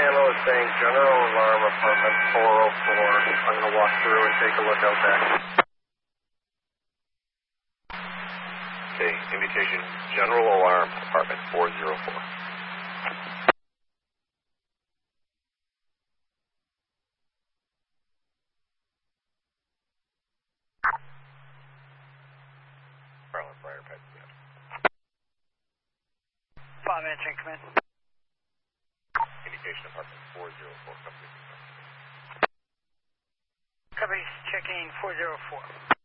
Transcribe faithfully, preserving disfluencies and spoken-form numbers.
Channel is saying general alarm apartment four oh four. I'm going to walk through and take a look out back. Okay, indication general alarm apartment four oh four. Maryland Briar Pet. Five answering command. Indication apartment four oh four. Company. Company's checking four oh four.